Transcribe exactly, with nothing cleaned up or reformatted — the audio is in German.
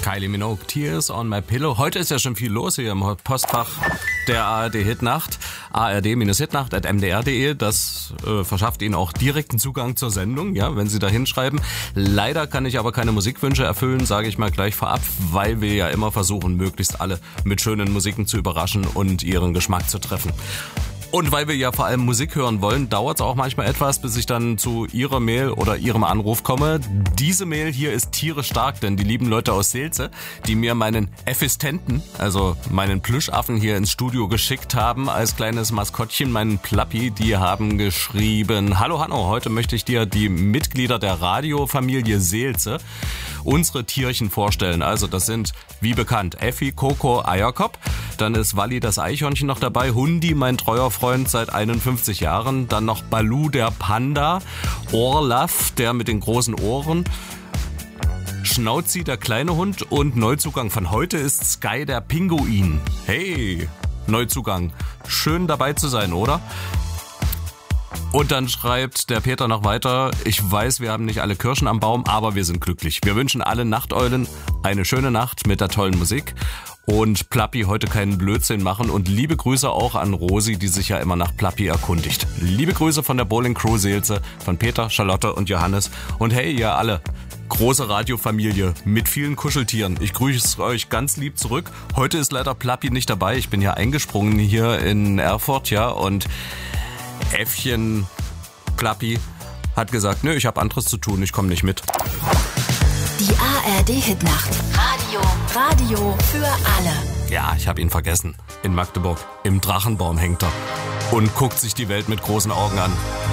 Kylie Minogue, Tears on my Pillow. Heute ist ja schon viel los hier im Postfach der A R D Hitnacht. A R D-Hitnacht at m d r punkt d e. Das äh, verschafft Ihnen auch direkten Zugang zur Sendung, ja, wenn Sie da hinschreiben. Leider kann ich aber keine Musikwünsche erfüllen, sage ich mal gleich vorab, weil wir ja immer versuchen, möglichst alle mit schönen Musiken zu überraschen und ihren Geschmack zu treffen. Und weil wir ja vor allem Musik hören wollen, dauert es auch manchmal etwas, bis ich dann zu Ihrer Mail oder Ihrem Anruf komme. Diese Mail hier ist tierisch stark, denn die lieben Leute aus Seelze, die mir meinen Effistenten, also meinen Plüschaffen hier ins Studio geschickt haben, als kleines Maskottchen, meinen Plappi, die haben geschrieben: Hallo Hanno, heute möchte ich dir die Mitglieder der Radiofamilie Seelze, unsere Tierchen, vorstellen. Also das sind, wie bekannt, Effi, Coco, Eierkopf. Dann ist Walli, das Eichhörnchen, noch dabei. Hundi, mein treuer Freund seit einundfünfzig Jahren. Dann noch Balu, der Panda. Orlaf, der mit den großen Ohren. Schnauzi, der kleine Hund. Und Neuzugang von heute ist Sky, der Pinguin. Hey, Neuzugang. Schön dabei zu sein, oder? Und dann schreibt der Peter noch weiter: Ich weiß, wir haben nicht alle Kirschen am Baum, aber wir sind glücklich. Wir wünschen allen Nachteulen eine schöne Nacht mit der tollen Musik. Und Plappi heute keinen Blödsinn machen. Und liebe Grüße auch an Rosi, die sich ja immer nach Plappi erkundigt. Liebe Grüße von der Bowling Crew Seelze, von Peter, Charlotte und Johannes. Und hey, ihr alle, große Radiofamilie mit vielen Kuscheltieren. Ich grüße euch ganz lieb zurück. Heute ist leider Plappi nicht dabei. Ich bin ja eingesprungen hier in Erfurt, ja. Und Äffchen Plappi hat gesagt, nö, ich habe anderes zu tun, ich komme nicht mit. Die A R D Hitnacht. Radio. Radio für alle. Ja, ich habe ihn vergessen. In Magdeburg. Im Drachenbaum hängt er. Und guckt sich die Welt mit großen Augen an.